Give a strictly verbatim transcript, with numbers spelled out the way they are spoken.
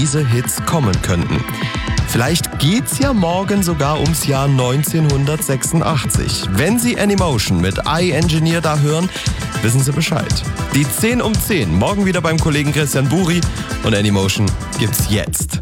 diese Hits kommen könnten. Vielleicht geht's ja morgen sogar ums Jahr neunzehnhundertsechsundachtzig. Wenn Sie Anymotion mit iEngineer da hören, wissen Sie Bescheid. Die zehn um zehn, morgen wieder beim Kollegen Christian Buri und Anymotion gibt's jetzt.